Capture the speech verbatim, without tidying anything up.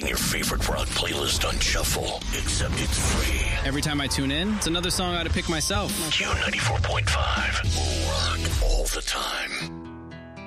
putting your favorite rock playlist on shuffle, except it's free. Every time I tune in, it's another song I ought to pick myself. Q ninety-four point five. Rock all the time.